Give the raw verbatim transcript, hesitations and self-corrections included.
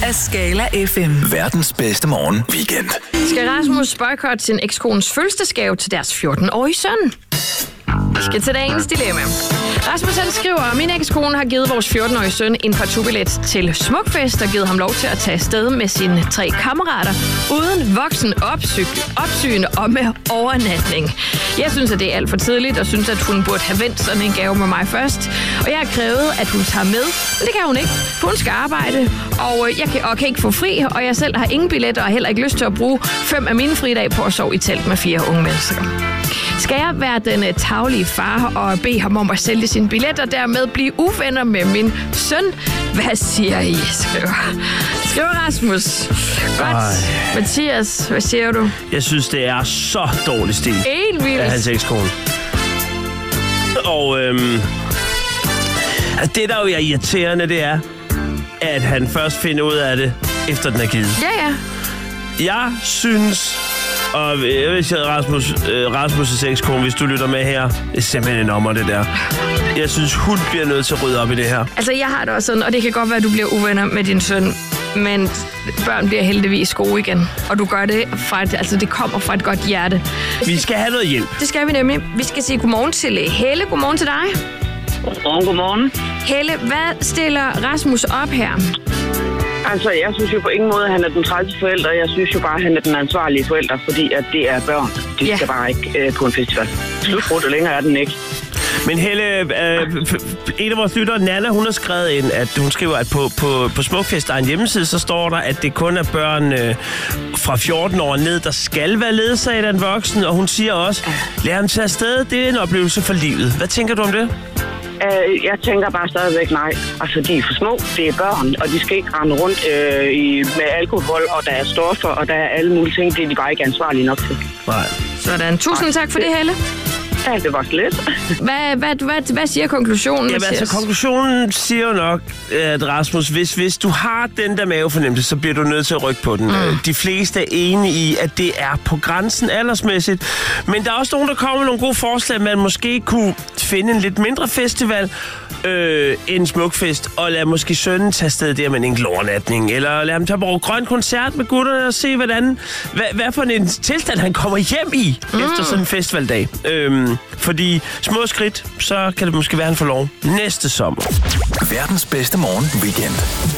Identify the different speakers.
Speaker 1: af Skala F M.
Speaker 2: Verdens bedste morgen weekend.
Speaker 3: Skal Rasmus boykotte sin ekskones fødselsdagsgave til deres fjorten-årige søn? Vi skal til dagens dilemma. Rasmus han skriver, min ekskone har givet vores fjorten-årige søn en partout-billet til Smukfest og givet ham lov til at tage afsted med sine tre kammerater uden voksen opsy- opsyn og med overnatning. Jeg synes, at det er alt for tidligt og synes, at hun burde have vendt sådan en gave med mig først. Og jeg har krævet, at hun tager med, men det kan hun ikke. For hun skal arbejde, og jeg kan, og kan ikke få fri, og jeg selv har ingen billetter og heller ikke lyst til at bruge fem af mine fridage på at sove i telt med fire unge mennesker. Skal jeg være den uh, taglige far og bede ham om at sælge sin billet og dermed blive uvenner med min søn? Hvad siger I? Skriver, skriver Rasmus. Godt. Ej. Mathias, hvad siger du?
Speaker 4: Jeg synes, det er så dårlig stil.
Speaker 3: Helt vildt.
Speaker 4: Af hans ekskone. Og øhm, altså det, der jo er irriterende, det er, at han først finder ud af det, efter den er givet.
Speaker 3: Ja, ja.
Speaker 4: Jeg synes... Og jeg vil sige, Rasmus, øh, Rasmus' ekskone, hvis du lytter med her, det er simpelthen en ommer, det der. Jeg synes, hun bliver nødt til at rydde op i det her.
Speaker 3: Altså, jeg har det også sådan, og det kan godt være, at du bliver uvenner med din søn, men børn bliver heldigvis gode igen. Og du gør det fra et, altså det kommer fra et godt hjerte.
Speaker 4: Vi skal have noget hjælp.
Speaker 3: Det skal vi nemlig. Vi skal sige godmorgen til Helle. Godmorgen til dig.
Speaker 5: Godmorgen, godmorgen.
Speaker 3: Helle, hvad stiller Rasmus op her?
Speaker 5: Altså, jeg synes jo på ingen måde, at han er den trælse forælder. Jeg synes jo bare, at han er den ansvarlige forælder, fordi at det er børn. De
Speaker 3: Ja.
Speaker 5: skal bare ikke øh, på en festival. Slutbrud, og længere er den ikke.
Speaker 4: Men Helle, øh, en af vores lyttere, Nana, hun har skrevet ind, at hun skriver, at på, på, på Smukfest, der er en hjemmeside, så står der, at det kun er børn øh, fra fjorten år ned, der skal være ledsaget af en voksen. Og hun siger også, lad ham tage afsted, det er en oplevelse for livet. Hvad tænker du om det?
Speaker 5: Øh, jeg tænker bare stadigvæk nej. Altså, de er for små, det er børn, og de skal ikke rende rundt øh, i, med alkohol, og der er stoffer, og der er alle mulige ting, det er de bare ikke ansvarlige nok til.
Speaker 4: Nej.
Speaker 3: Sådan. Tusind tak for det, Helle.
Speaker 5: Ja, det var slet.
Speaker 3: Hvad, hvad, hvad, hvad siger konklusionen,
Speaker 4: Jamen
Speaker 3: Mathias?
Speaker 4: altså, konklusionen siger jo nok, at Rasmus, hvis, hvis du har den der mavefornemmelse, så bliver du nødt til at rykke på den. Mm. De fleste er enige i, at det er på grænsen aldersmæssigt. Men der er også nogen, der kommer med nogle gode forslag, at man måske kunne finde en lidt mindre festival, øh, en Smukfest, og lade måske sønnen tage sted der med en enkelt overnatning, eller lade ham tage på grøn koncert med gutterne og se, hvordan, hvad, hvad for en tilstand han kommer hjem i mm. efter sådan en festivaldag. Øhm, fordi små skridt, så kan det måske være, han får lov næste sommer.
Speaker 2: Verdens bedste morgen weekend.